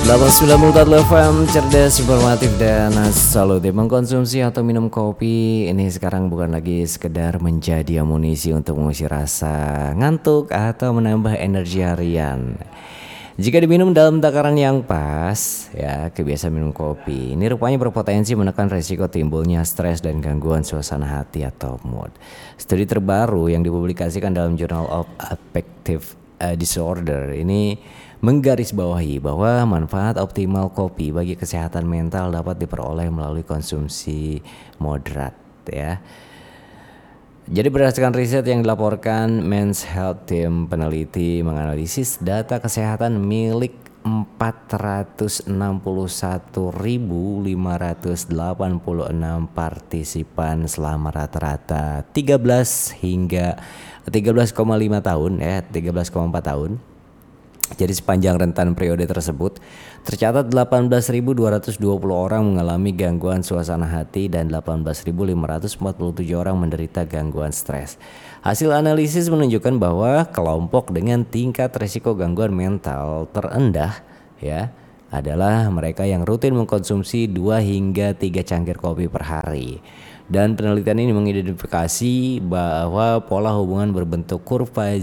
89.4 FM, cerdas, informatif, dan solutif. Mengkonsumsi atau minum kopi ini sekarang bukan lagi sekedar menjadi amunisi untuk mengusir rasa ngantuk atau menambah energi harian. Jika diminum dalam takaran yang pas, ya, kebiasaan minum kopi ini rupanya berpotensi menekan resiko timbulnya stres dan gangguan suasana hati atau mood. Studi terbaru yang dipublikasikan dalam Journal of Affective Disorder ini menggarisbawahi bahwa manfaat optimal kopi bagi kesehatan mental dapat diperoleh melalui konsumsi moderat, ya. Jadi berdasarkan riset yang dilaporkan, Men's Health Team peneliti menganalisis data kesehatan milik 461.586 partisipan selama rata-rata 13 hingga 13,5 tahun, ya, 13,4 tahun. Jadi sepanjang rentan periode tersebut tercatat 18.220 orang mengalami gangguan suasana hati dan 18.547 orang menderita gangguan stres. Hasil analisis menunjukkan bahwa kelompok dengan tingkat risiko gangguan mental terendah, ya, adalah mereka yang rutin mengkonsumsi 2 hingga 3 cangkir kopi per hari. Dan penelitian ini mengidentifikasi bahwa pola hubungan berbentuk kurva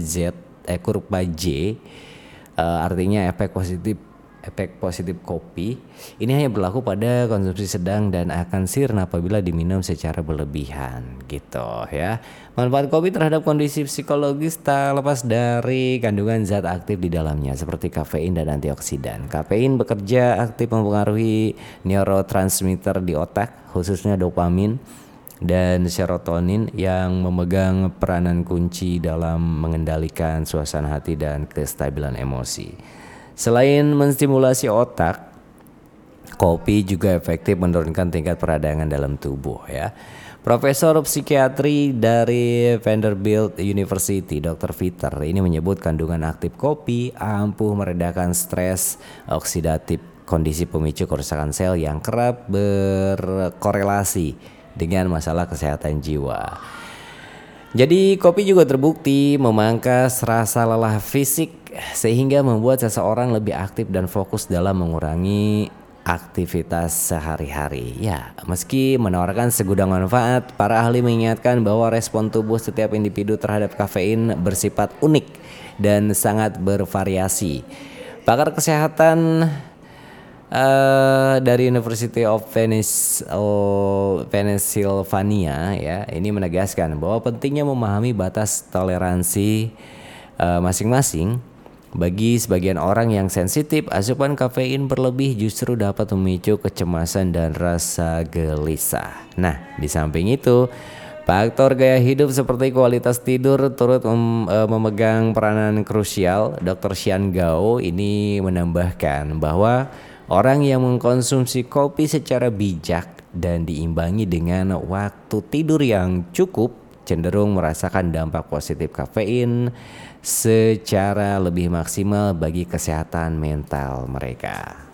J, artinya efek positif kopi ini hanya berlaku pada konsumsi sedang dan akan sirna apabila diminum secara berlebihan, gitu, ya. Manfaat kopi terhadap kondisi psikologis tak lepas dari kandungan zat aktif di dalamnya seperti kafein dan antioksidan. Kafein bekerja aktif mempengaruhi neurotransmitter di otak, khususnya dopamin dan serotonin yang memegang peranan kunci dalam mengendalikan suasana hati dan kestabilan emosi. Selain menstimulasi otak, kopi juga efektif menurunkan tingkat peradangan dalam tubuh, ya. Profesor psikiatri dari Vanderbilt University, Dr. Peter, ini menyebut kandungan aktif kopi ampuh meredakan stres oksidatif, kondisi pemicu kerusakan sel yang kerap berkorelasi dengan masalah kesehatan jiwa. Jadi kopi juga terbukti memangkas rasa lelah fisik sehingga membuat seseorang lebih aktif dan fokus dalam mengurangi aktivitas sehari-hari. Ya, meski menawarkan segudang manfaat, para ahli mengingatkan bahwa respon tubuh setiap individu terhadap kafein bersifat unik dan sangat bervariasi. Pakar kesehatan dari University of Pennsylvania, ya, ini menegaskan bahwa pentingnya memahami batas toleransi masing-masing. Bagi sebagian orang yang sensitif, asupan kafein berlebih justru dapat memicu kecemasan dan rasa gelisah. Nah, di samping itu, faktor gaya hidup seperti kualitas tidur turut memegang peranan krusial. Dr. Xian Gao ini menambahkan bahwa orang yang mengkonsumsi kopi secara bijak dan diimbangi dengan waktu tidur yang cukup cenderung merasakan dampak positif kafein secara lebih maksimal bagi kesehatan mental mereka.